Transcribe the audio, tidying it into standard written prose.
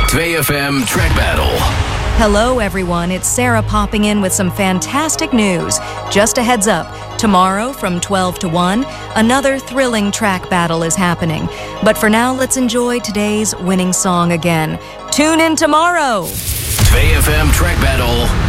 2FM Track Battle. Hello, everyone. It's Sarah popping in with some fantastic news. Just a heads up, tomorrow from 12 to 1, another thrilling track battle is happening. But for now, let's enjoy today's winning song again. Tune in tomorrow. 2FM Track Battle.